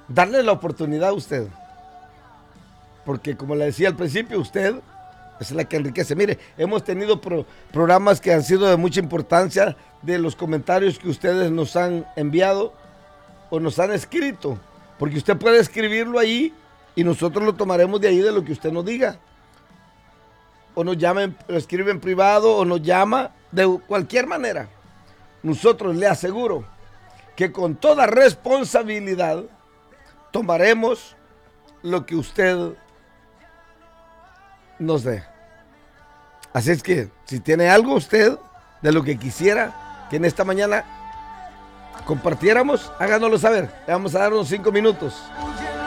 darle la oportunidad a usted. Porque como le decía al principio, usted es la que enriquece. Mire, hemos tenido programas que han sido de mucha importancia de los comentarios que ustedes nos han enviado o nos han escrito. Porque usted puede escribirlo ahí y nosotros lo tomaremos de ahí de lo que usted nos diga. O nos llama, lo escribe en privado o nos llama de cualquier manera. Nosotros le aseguro que con toda responsabilidad tomaremos lo que usted nos dé. Así es que si tiene algo usted de lo que quisiera que en esta mañana compartiéramos, háganoslo saber. Le vamos a dar unos 5 minutos.